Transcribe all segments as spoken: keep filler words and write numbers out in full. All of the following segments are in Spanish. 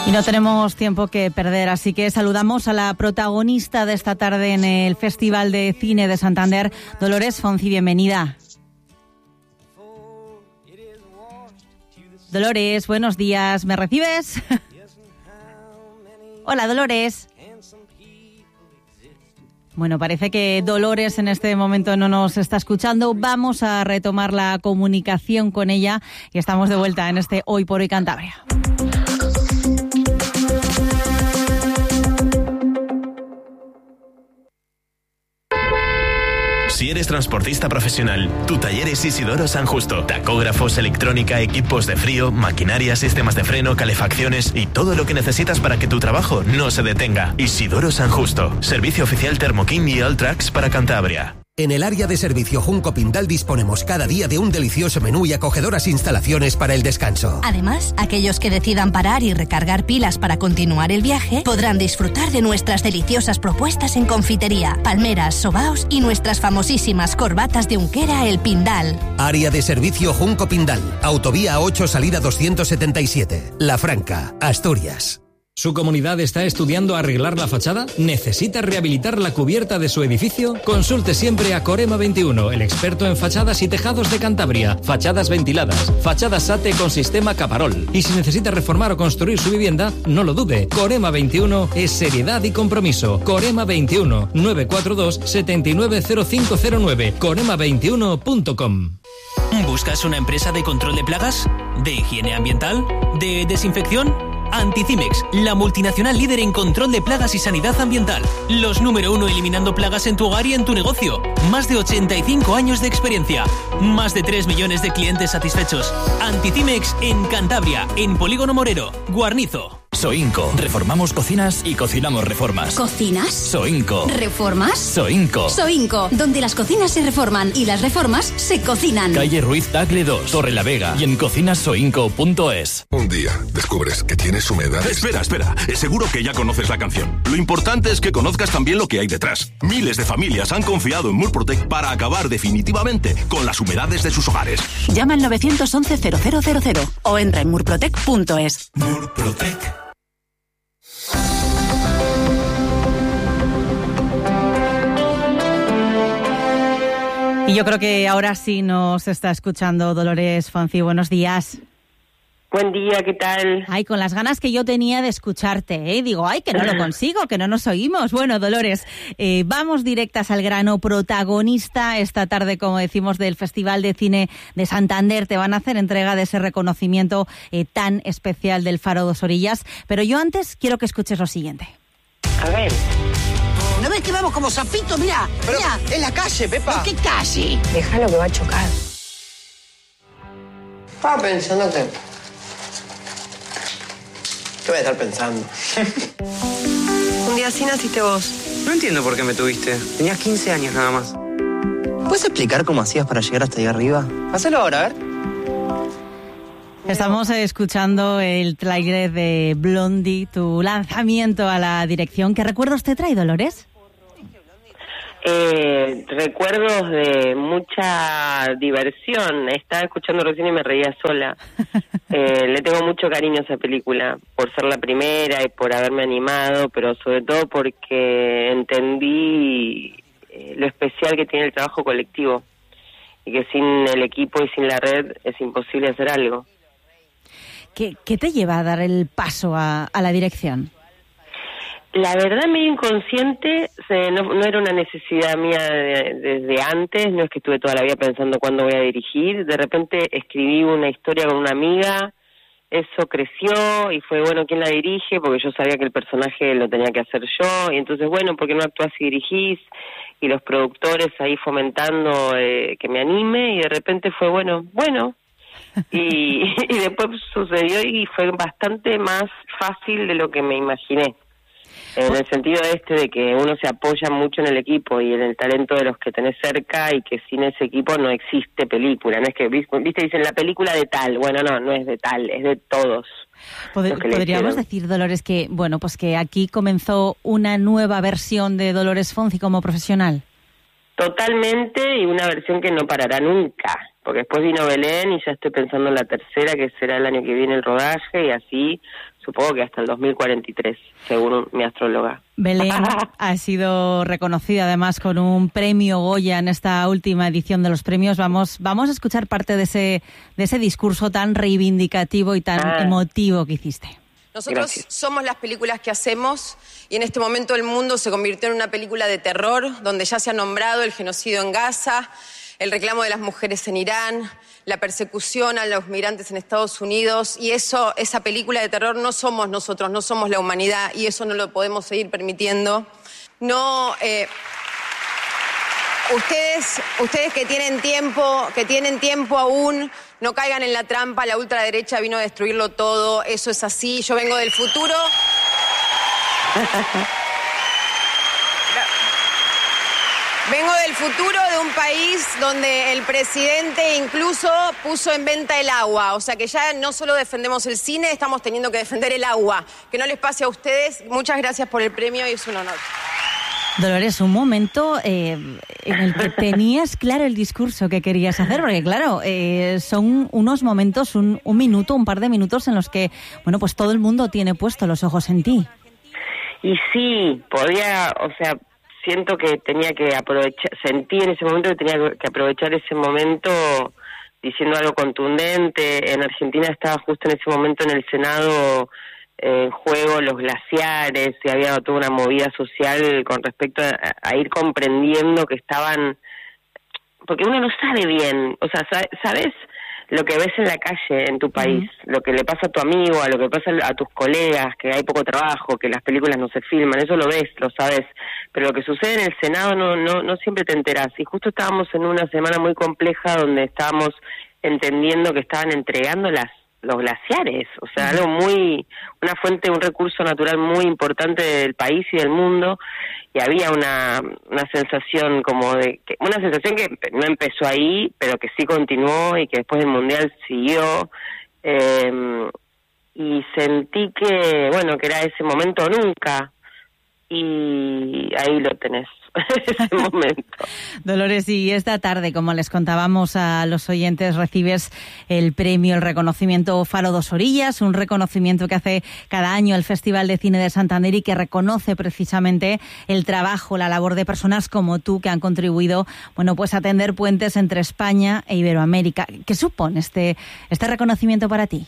Y no tenemos tiempo que perder, así que saludamos a la protagonista de esta tarde en el Festival de Cine de Santander, Dolores Fonzi. Bienvenida. Dolores, buenos días. ¿Me recibes? Hola, Dolores. Bueno, parece que Dolores en este momento no nos está escuchando. Vamos a retomar la comunicación con ella y estamos de vuelta en este Hoy por Hoy Cantabria. Si eres transportista profesional, tu taller es Isidoro San Justo. Tacógrafos, electrónica, equipos de frío, maquinaria, sistemas de freno, calefacciones y todo lo que necesitas para que tu trabajo no se detenga. Isidoro San Justo. Servicio oficial Thermokin y Alltrax para Cantabria. En el área de servicio Junco Pindal disponemos cada día de un delicioso menú y acogedoras instalaciones para el descanso. Además, aquellos que decidan parar y recargar pilas para continuar el viaje podrán disfrutar de nuestras deliciosas propuestas en confitería, palmeras, sobaos y nuestras famosísimas corbatas de Unquera El Pindal. Área de servicio Junco Pindal, autovía ocho, salida doscientos setenta y siete, La Franca, Asturias. ¿Su comunidad está estudiando arreglar la fachada? ¿Necesita rehabilitar la cubierta de su edificio? Consulte siempre a Corema veintiuno, el experto en fachadas y tejados de Cantabria. Fachadas ventiladas, fachadas S A T E con sistema Caparol. Y si necesita reformar o construir su vivienda, no lo dude. Corema veintiuno es seriedad y compromiso. Corema veintiuno, nueve cuatro dos, siete nueve cero cinco cero nueve, corema veintiuno punto com. ¿Buscas una empresa de control de plagas? ¿De higiene ambiental? ¿De desinfección? Anticimex, la multinacional líder en control de plagas y sanidad ambiental. Los número uno eliminando plagas en tu hogar y en tu negocio. Más de ochenta y cinco años de experiencia. Más de tres millones de clientes satisfechos. Anticimex en Cantabria, en Polígono Morero, Guarnizo. Soinco. Reformamos cocinas y cocinamos reformas. ¿Cocinas? Soinco. ¿Reformas? Soinco. Soinco, donde las cocinas se reforman y las reformas se cocinan. Calle Ruiz Tagle dos, Torre la Vega y en cocinas soinco punto es. Un día descubres que tienes humedades. Espera, espera. Seguro que ya conoces la canción. Lo importante es que conozcas también lo que hay detrás. Miles de familias han confiado en Murprotec para acabar definitivamente con las humedades de sus hogares. Llama al nueve once cero cero cero cero o entra en murprotec punto es. Murprotec. Y yo creo que ahora sí nos está escuchando Dolores Fonzi. Buenos días. Buen día, ¿qué tal? Ay, con las ganas que yo tenía de escucharte, ¿eh? Digo, ay, que no lo consigo, que no nos oímos. Bueno, Dolores, eh, vamos directas al grano. Protagonista esta tarde, como decimos, del Festival de Cine de Santander. Te van a hacer entrega de ese reconocimiento eh, tan especial del Faro dos Orillas. Pero yo antes quiero que escuches lo siguiente. A ver. ¿No ves que vamos como zapitos? Mira, mira. En la calle, Pepa. ¿Qué calle? Déjalo que va a chocar. Estaba pensando que... ¿Qué voy a estar pensando? Un día así naciste vos. No entiendo por qué me tuviste. Tenías quince años nada más. ¿Puedes explicar cómo hacías para llegar hasta ahí arriba? Hacelo ahora, a ver. Estamos escuchando el tráiler de Blondie, tu lanzamiento a la dirección. ¿Qué recuerdos te trae, Dolores? Eh, recuerdos de mucha diversión. Estaba escuchando recién y me reía sola. Eh, le tengo mucho cariño a esa película, por ser la primera y por haberme animado, pero sobre todo porque entendí eh, lo especial que tiene el trabajo colectivo y que sin el equipo y sin la red es imposible hacer algo. ¿Qué, qué te lleva a dar el paso a, a la dirección? La verdad, medio inconsciente, no, no era una necesidad mía de, desde antes, no es que estuve toda la vida pensando cuándo voy a dirigir. De repente escribí una historia con una amiga, eso creció y fue, bueno, ¿quién la dirige? Porque yo sabía que el personaje lo tenía que hacer yo, y entonces, bueno, ¿por qué no actúas y dirigís? Y los productores ahí fomentando eh, que me anime, y de repente fue, bueno, bueno, y, y después sucedió y fue bastante más fácil de lo que me imaginé. En el sentido este de que uno se apoya mucho en el equipo y en el talento de los que tenés cerca, y que sin ese equipo no existe película. No es que, viste, dicen la película de tal. Bueno, no, no es de tal, es de todos. Pod- Podríamos decir, Dolores, que bueno, pues que aquí comenzó una nueva versión de Dolores Fonzi como profesional. Totalmente, y una versión que no parará nunca. Porque después vino Belén y ya estoy pensando en la tercera, que será el año que viene el rodaje, y así supongo que hasta el dos mil cuarenta y tres, según mi astróloga. Belén ha sido reconocida además con un premio Goya en esta última edición de los premios. Vamos, vamos a escuchar parte de ese, de ese discurso tan reivindicativo y tan ah. emotivo que hiciste. Nosotros Gracias. somos las películas que hacemos y en este momento el mundo se convirtió en una película de terror donde ya se ha nombrado el genocidio en Gaza, el reclamo de las mujeres en Irán, la persecución a los migrantes en Estados Unidos, y eso, esa película de terror no somos nosotros, no somos la humanidad, y eso no lo podemos seguir permitiendo. No, eh, ustedes, ustedes que tienen tiempo, que tienen tiempo aún, no caigan en la trampa, la ultraderecha vino a destruirlo todo, eso es así, yo vengo del futuro. Vengo del futuro de un país donde el presidente incluso puso en venta el agua. O sea que ya no solo defendemos el cine, estamos teniendo que defender el agua. Que no les pase a ustedes. Muchas gracias por el premio y es un honor. Dolores, un momento eh, en el que tenías claro el discurso que querías hacer, porque claro, eh, son unos momentos, un, un minuto, un par de minutos en los que, bueno, pues todo el mundo tiene puestos los ojos en ti. Y sí, podía, o sea... siento que tenía que aprovechar, sentí en ese momento que tenía que aprovechar ese momento diciendo algo contundente. En Argentina estaba justo en ese momento en el Senado eh, en juego los glaciares, y había toda una movida social con respecto a, a ir comprendiendo que estaban, porque uno no sabe bien, o sea, sabes lo que ves en la calle en tu país, uh-huh. lo que le pasa a tu amigo, a lo que pasa a tus colegas, que hay poco trabajo, que las películas no se filman, eso lo ves, lo sabes, pero lo que sucede en el Senado no no no siempre te enterás. Y justo estábamos en una semana muy compleja donde estábamos entendiendo que estaban entregando las los glaciares, o sea, algo muy, una fuente, un recurso natural muy importante del país y del mundo, y había una una sensación como de, que, una sensación que no empezó ahí, pero que sí continuó y que después del Mundial siguió, eh, y sentí que, bueno, que era ese momento o nunca, y ahí lo tenés. Ese momento. Dolores, y esta tarde, como les contábamos a los oyentes, recibes el premio, el reconocimiento Faro dos Orillas, un reconocimiento que hace cada año el Festival de Cine de Santander y que reconoce precisamente el trabajo, la labor de personas como tú que han contribuido, bueno, pues a tender puentes entre España e Iberoamérica. ¿Qué supone este este reconocimiento para ti?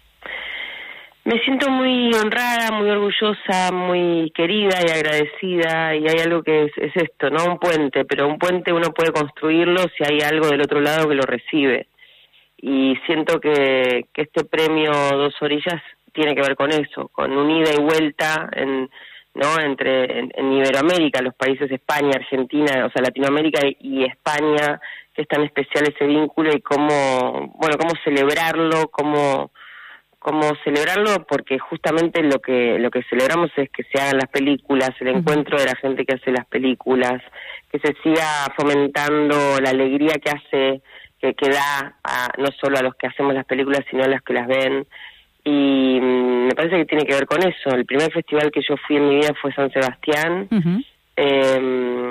Me siento muy honrada, muy orgullosa, muy querida y agradecida, y hay algo que es, es esto, ¿no? Un puente, pero un puente uno puede construirlo si hay algo del otro lado que lo recibe. Y siento que, que este premio Dos Orillas tiene que ver con eso, con un ida y vuelta en, ¿no? entre en, en Iberoamérica, los países España, Argentina, o sea, Latinoamérica y España, que es tan especial ese vínculo, y cómo, bueno, cómo celebrarlo, cómo... como celebrarlo, porque justamente lo que lo que celebramos es que se hagan las películas, el encuentro de la gente que hace las películas, que se siga fomentando la alegría que hace, que, que da a, no solo a los que hacemos las películas, sino a los que las ven, y mmm, me parece que tiene que ver con eso. El primer festival que yo fui en mi vida fue San Sebastián, uh-huh. eh,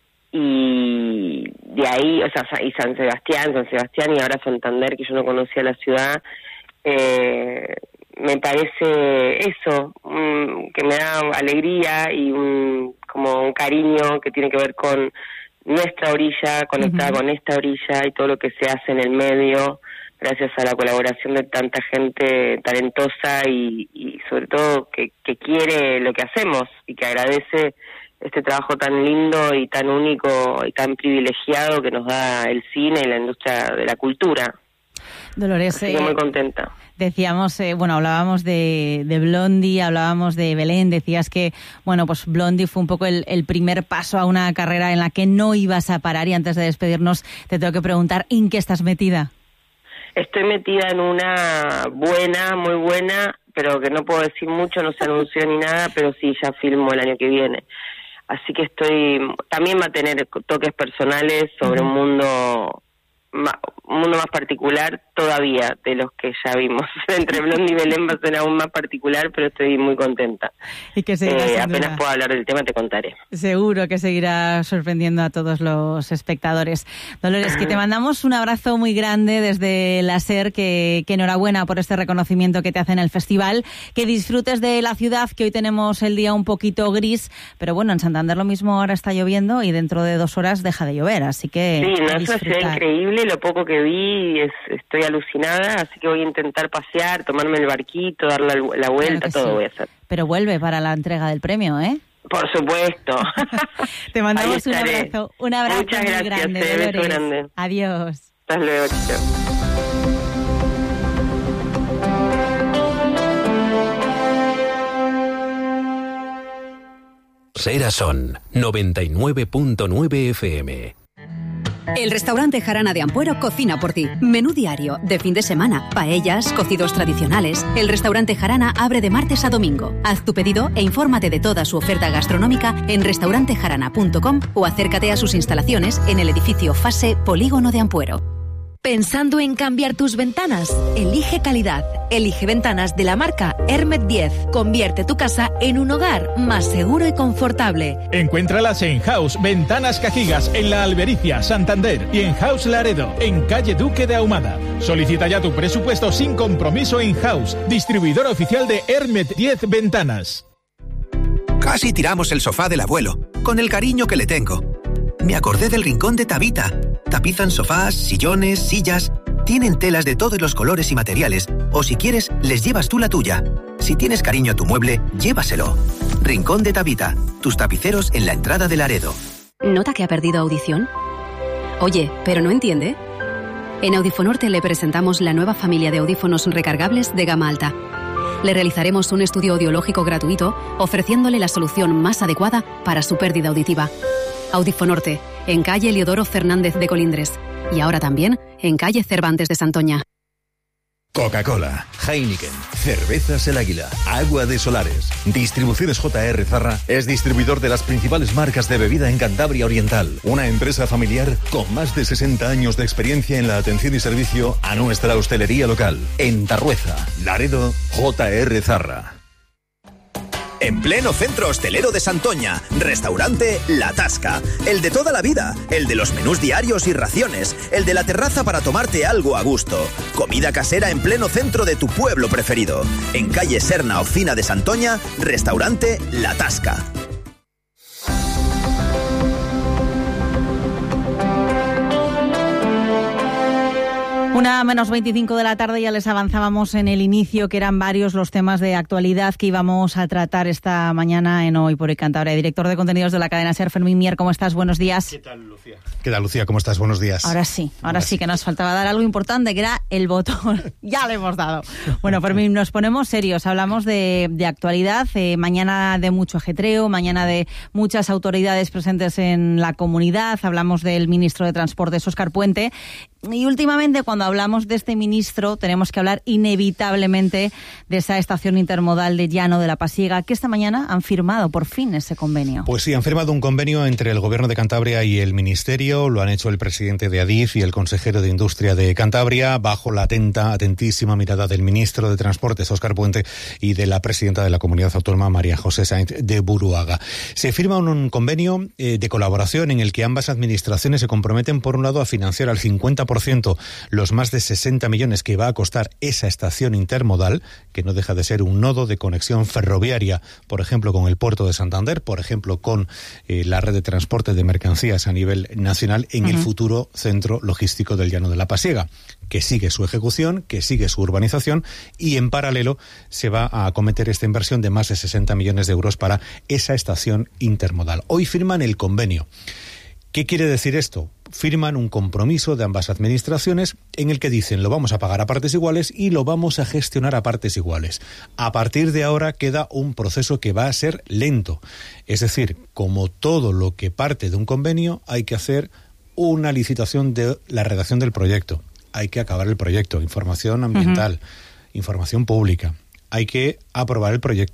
y de ahí, o sea, y San Sebastián, San Sebastián y ahora Santander, que yo no conocía la ciudad. Eh, me parece eso, um, que me da alegría y un, como un cariño que tiene que ver con nuestra orilla, conectada uh-huh. con esta orilla y todo lo que se hace en el medio, gracias a la colaboración de tanta gente talentosa y, y sobre todo que, que quiere lo que hacemos y que agradece este trabajo tan lindo y tan único y tan privilegiado que nos da el cine y la industria de la cultura. Dolores, Estoy muy contenta. Decíamos, eh, bueno, hablábamos de, de Blondie, hablábamos de Belén, decías que, bueno, pues Blondie fue un poco el, el primer paso a una carrera en la que no ibas a parar, y antes de despedirnos te tengo que preguntar, ¿en qué estás metida? Estoy metida en una buena, muy buena, pero que no puedo decir mucho, no se anunció ni nada, pero sí, ya filmo el año que viene. Así que estoy, también va a tener toques personales sobre un mundo un mundo más particular todavía de los que ya vimos. Entre Blondie y Belén va a ser aún más particular, pero estoy muy contenta. Y que seguirá, eh, apenas pueda hablar del tema te contaré. Seguro que seguirá sorprendiendo a todos los espectadores. Dolores, que te mandamos un abrazo muy grande desde la SER, que, que enhorabuena por este reconocimiento que te hacen en el festival, que disfrutes de la ciudad, que hoy tenemos el día un poquito gris, pero bueno, en Santander lo mismo, ahora está lloviendo y dentro de dos horas deja de llover, así que sí, no, eso es increíble, lo poco que vi, es, estoy alucinada, así que voy a intentar pasear, tomarme el barquito, dar la, la vuelta, claro todo sí. Voy a hacer. Pero vuelve para la entrega del premio, ¿eh? Por supuesto. Te mandamos un abrazo, un abrazo Muchas muy gracias, grande, te Dolores. beso grande. Adiós. Hasta luego, chao. Serasón noventa y nueve punto nueve F M. El restaurante Jarana de Ampuero cocina por ti. Menú diario, de fin de semana, paellas, cocidos tradicionales. El restaurante Jarana abre de martes a domingo. Haz tu pedido e infórmate de toda su oferta gastronómica en restaurante jarana punto com o acércate a sus instalaciones en el edificio Fase Polígono de Ampuero. ¿Pensando en cambiar tus ventanas? Elige calidad. Elige ventanas de la marca Hermet diez. Convierte tu casa en un hogar más seguro y confortable. Encuéntralas en House Ventanas Cajigas, en La Albericia, Santander, y en House Laredo, en calle Duque de Ahumada. Solicita ya tu presupuesto sin compromiso en House, distribuidor oficial de Hermet diez Ventanas. Casi tiramos el sofá del abuelo, con el cariño que le tengo. Me acordé del rincón de Tabita. Tapizan sofás, sillones, sillas. Tienen telas de todos los colores y materiales. O si quieres, les llevas tú la tuya. Si tienes cariño a tu mueble, llévaselo. Rincón de Tabita. Tus tapiceros en la entrada de Laredo. ¿Nota que ha perdido audición? Oye, ¿pero no entiende? En Audifonorte le presentamos la nueva familia de audífonos recargables de gama alta. Le realizaremos un estudio audiológico gratuito, ofreciéndole la solución más adecuada para su pérdida auditiva. Audifonorte, en calle Eliodoro Fernández de Colindres. Y ahora también en calle Cervantes de Santoña. Coca-Cola, Heineken, Cervezas El Águila, Agua de Solares. Distribuciones J R Zarra es distribuidor de las principales marcas de bebida en Cantabria Oriental. Una empresa familiar con más de sesenta años de experiencia en la atención y servicio a nuestra hostelería local. En Tarrueza, Laredo, J R Zarra. En pleno centro hostelero de Santoña, restaurante La Tasca. El de toda la vida, el de los menús diarios y raciones, el de la terraza para tomarte algo a gusto. Comida casera en pleno centro de tu pueblo preferido. En calle Serna, Ocina de Santoña, restaurante La Tasca. Una menos veinticinco de la tarde, ya les avanzábamos en el inicio que eran varios los temas de actualidad que íbamos a tratar esta mañana en Hoy por Hoy Cantabria. Director de contenidos de la cadena SER, Fermín Mier, ¿cómo estás? Buenos días. ¿Qué tal, Lucía? ¿Qué tal, Lucía? ¿Cómo estás? Buenos días. Ahora sí, ahora sí que nos faltaba dar algo importante, que era el botón. Ya le hemos dado. Bueno, Fermín, nos ponemos serios, hablamos de, de actualidad, eh, mañana de mucho ajetreo, mañana de muchas autoridades presentes en la comunidad, hablamos del ministro de Transportes, Óscar Puente, y últimamente cuando hablamos de este ministro tenemos que hablar inevitablemente de esa estación intermodal de Llano de la Pasiega, que esta mañana han firmado por fin ese convenio. Pues sí, han firmado un convenio entre el Gobierno de Cantabria y el Ministerio, lo han hecho el presidente de Adif y el consejero de Industria de Cantabria, bajo la atenta, atentísima mirada del ministro de Transportes, Óscar Puente, y de la presidenta de la Comunidad Autónoma, María José Sainz de Buruaga. Se firma un, un convenio eh, de colaboración en el que ambas administraciones se comprometen, por un lado, a financiar al cincuenta por ciento los más de sesenta millones que va a costar esa estación intermodal, que no deja de ser un nodo de conexión ferroviaria, por ejemplo, con el puerto de Santander, por ejemplo, con eh, la red de transporte de mercancías a nivel nacional en uh-huh. el futuro centro logístico del Llano de la Pasiega, que sigue su ejecución, que sigue su urbanización, y en paralelo se va a acometer esta inversión de más de sesenta millones de euros para esa estación intermodal. Hoy firman el convenio. ¿Qué quiere decir esto? Firman un compromiso de ambas administraciones en el que dicen lo vamos a pagar a partes iguales y lo vamos a gestionar a partes iguales. A partir de ahora queda un proceso que va a ser lento. Es decir, como todo lo que parte de un convenio, hay que hacer una licitación de la redacción del proyecto. Hay que acabar el proyecto, información ambiental, uh-huh. información pública. Hay que aprobar el proyecto.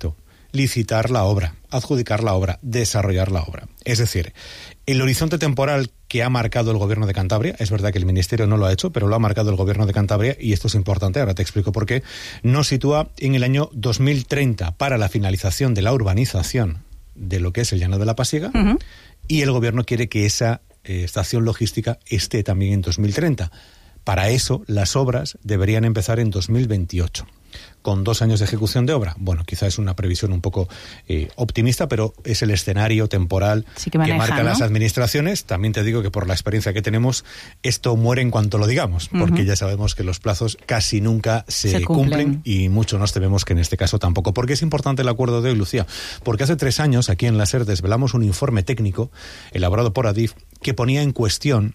licitar la obra, adjudicar la obra, desarrollar la obra. Es decir, el horizonte temporal que ha marcado el Gobierno de Cantabria, es verdad que el Ministerio no lo ha hecho, pero lo ha marcado el Gobierno de Cantabria, y esto es importante, ahora te explico por qué, nos sitúa en el año dos mil treinta para la finalización de la urbanización de lo que es el Llano de la Pasiega, uh-huh. y el Gobierno quiere que esa eh, estación logística esté también en dos mil treinta. Para eso, las obras deberían empezar en dos mil veintiocho. Con dos años de ejecución de obra. Bueno, quizá es una previsión un poco eh, optimista, pero es el escenario temporal sí que, maneja, que marcan, ¿no?, las administraciones. También te digo que por la experiencia que tenemos, esto muere en cuanto lo digamos, porque uh-huh. ya sabemos que los plazos casi nunca se, se cumplen. cumplen y mucho nos tememos que en este caso tampoco. ¿Por qué es importante el acuerdo de hoy, Lucía? Porque hace tres años aquí en la SER desvelamos un informe técnico elaborado por Adif que ponía en cuestión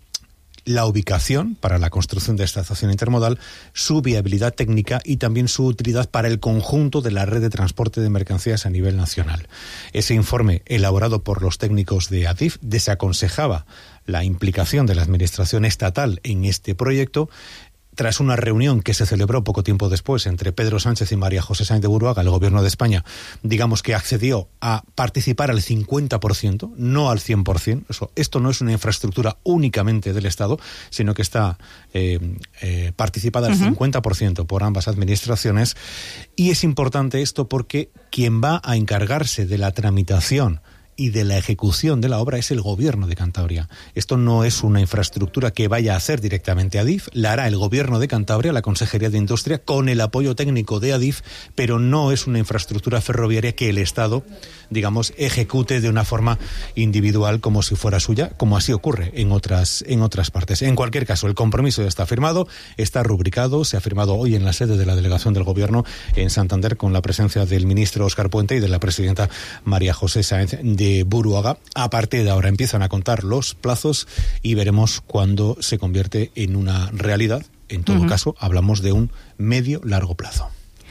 la ubicación para la construcción de esta estación intermodal, su viabilidad técnica y también su utilidad para el conjunto de la red de transporte de mercancías a nivel nacional. Ese informe, elaborado por los técnicos de Adif, desaconsejaba la implicación de la administración estatal en este proyecto. Tras una reunión que se celebró poco tiempo después entre Pedro Sánchez y María José Sainz de Buruaga, el Gobierno de España, digamos que accedió a participar al cincuenta por ciento, no al cien por ciento. Eso, esto no es una infraestructura únicamente del Estado, sino que está eh, eh, participada al uh-huh. cincuenta por ciento por ambas administraciones. Y es importante esto porque quien va a encargarse de la tramitación y de la ejecución de la obra es el Gobierno de Cantabria. Esto no es una infraestructura que vaya a hacer directamente Adif, la hará el Gobierno de Cantabria, la Consejería de Industria, con el apoyo técnico de Adif, pero no es una infraestructura ferroviaria que el Estado, digamos, ejecute de una forma individual como si fuera suya, como así ocurre en otras, en otras partes. En cualquier caso, el compromiso ya está firmado, está rubricado, se ha firmado hoy en la sede de la Delegación del Gobierno en Santander con la presencia del ministro Óscar Puente y de la presidenta María José Sainz de Buruaga. A partir de ahora empiezan a contar los plazos y veremos cuándo se convierte en una realidad. En todo uh-huh. caso, hablamos de un medio-largo plazo.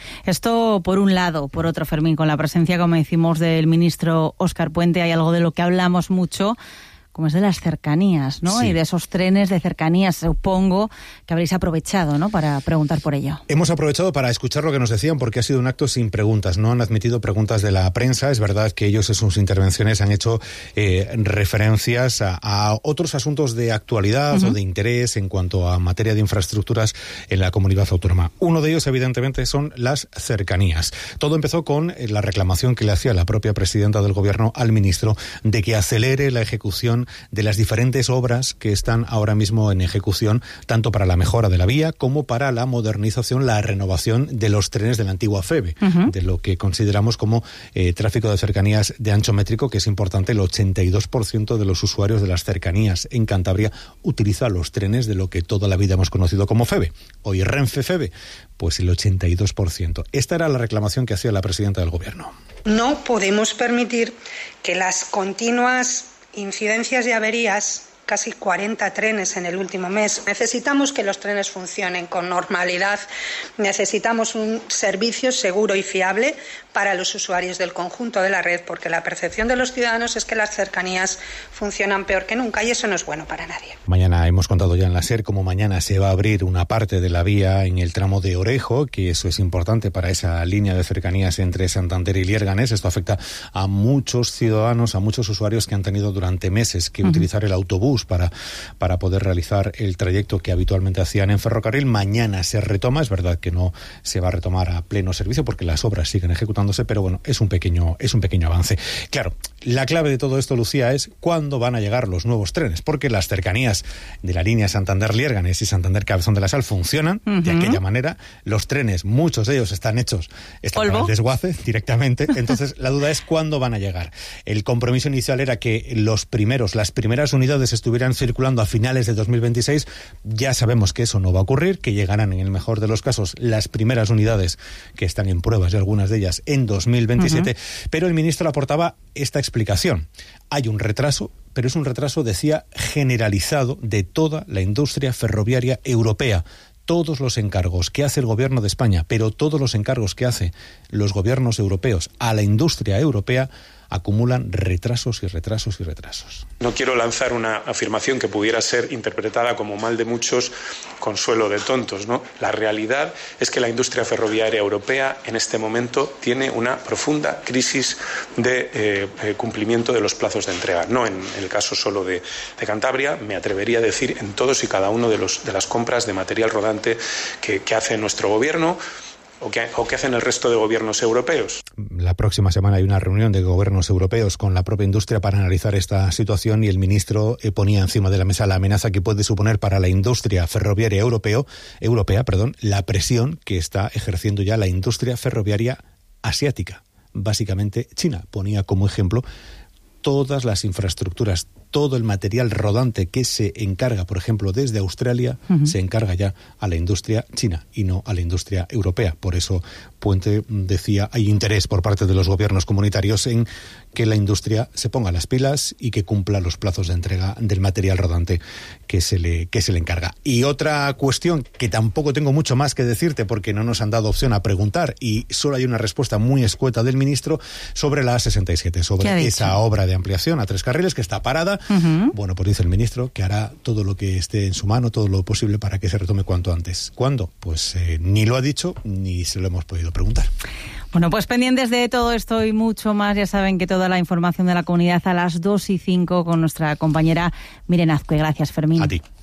Esto por un lado. Por otro, Fermín, con la presencia, como decimos, del ministro Óscar Puente, hay algo de lo que hablamos mucho, como es de las cercanías, ¿no? Sí. Y de esos trenes de cercanías, supongo que habréis aprovechado, ¿no?, para preguntar por ello. Hemos aprovechado para escuchar lo que nos decían, porque ha sido un acto sin preguntas. No han admitido preguntas de la prensa. Es verdad que ellos en sus intervenciones han hecho eh, referencias a, a otros asuntos de actualidad uh-huh. o de interés en cuanto a materia de infraestructuras en la comunidad autónoma. Uno de ellos, evidentemente, son las cercanías. Todo empezó con la reclamación que le hacía la propia presidenta del Gobierno al ministro de que acelere la ejecución de las diferentes obras que están ahora mismo en ejecución, tanto para la mejora de la vía como para la modernización, la renovación de los trenes de la antigua FEBE, uh-huh. de lo que consideramos como eh, tráfico de cercanías de ancho métrico, que es importante. El ochenta y dos por ciento de los usuarios de las cercanías en Cantabria utiliza los trenes de lo que toda la vida hemos conocido como FEBE. Hoy Renfe FEBE, pues el ochenta y dos por ciento. Esta era la reclamación que hacía la presidenta del Gobierno. No podemos permitir que las continuas incidencias y averías, casi cuarenta trenes en el último mes. Necesitamos que los trenes funcionen con normalidad, necesitamos un servicio seguro y fiable para los usuarios del conjunto de la red, porque la percepción de los ciudadanos es que las cercanías funcionan peor que nunca y eso no es bueno para nadie. Mañana hemos contado ya en la SER cómo mañana se va a abrir una parte de la vía en el tramo de Orejo, que eso es importante para esa línea de cercanías entre Santander y Liérganes. Esto afecta a muchos ciudadanos, a muchos usuarios que han tenido durante meses que uh-huh. utilizar el autobús para, para poder realizar el trayecto que habitualmente hacían en ferrocarril. Mañana se retoma, es verdad que no se va a retomar a pleno servicio porque las obras siguen ejecutando, pero bueno, es un pequeño es un pequeño avance. Claro, la clave de todo esto, Lucía, es cuándo van a llegar los nuevos trenes, porque las cercanías de la línea Santander-Liérganes y Santander-Cabezón de la Sal funcionan uh-huh. de aquella manera. Los trenes, muchos de ellos están hechos están para el desguace directamente, entonces la duda es cuándo van a llegar. El compromiso inicial era que los primeros, las primeras unidades estuvieran circulando a finales de dos mil veintiséis. Ya sabemos que eso no va a ocurrir, que llegarán en el mejor de los casos las primeras unidades que están en pruebas y algunas de ellas en dos mil veintisiete, uh-huh. pero el ministro aportaba esta explicación. Hay un retraso, pero es un retraso, decía, generalizado de toda la industria ferroviaria europea. Todos los encargos que hace el Gobierno de España, pero todos los encargos que hace los gobiernos europeos a la industria europea acumulan retrasos y retrasos y retrasos. No quiero lanzar una afirmación que pudiera ser interpretada como mal de muchos, consuelo de tontos, ¿no? La realidad es que la industria ferroviaria europea en este momento tiene una profunda crisis de eh, eh, cumplimiento de los plazos de entrega. No en el caso solo de, de Cantabria, me atrevería a decir en todos y cada uno de, los, de las compras de material rodante que, que hace nuestro gobierno o que, o que hacen el resto de gobiernos europeos. La próxima semana hay una reunión de gobiernos europeos con la propia industria para analizar esta situación y el ministro eh, ponía encima de la mesa la amenaza que puede suponer para la industria ferroviaria europeo, europea perdón, la presión que está ejerciendo ya la industria ferroviaria asiática, básicamente China. Ponía como ejemplo todas las infraestructuras, todo el material rodante que se encarga, por ejemplo, desde Australia, uh-huh. se encarga ya a la industria china y no a la industria europea. Por eso Puente decía, hay interés por parte de los gobiernos comunitarios en que la industria se ponga las pilas y que cumpla los plazos de entrega del material rodante que se le, que se le encarga. Y otra cuestión que tampoco tengo mucho más que decirte porque no nos han dado opción a preguntar y solo hay una respuesta muy escueta del ministro sobre la A sesenta y siete, sobre esa obra de ampliación a tres carriles que está parada. Uh-huh. Bueno, pues dice el ministro que hará todo lo que esté en su mano, todo lo posible para que se retome cuanto antes. ¿Cuándo? Pues eh, ni lo ha dicho ni se lo hemos podido preguntar. Bueno, pues pendientes de todo esto y mucho más, ya saben que toda la información de la comunidad a las dos y cinco con nuestra compañera Miren Azcue. Gracias, Fermín. A ti.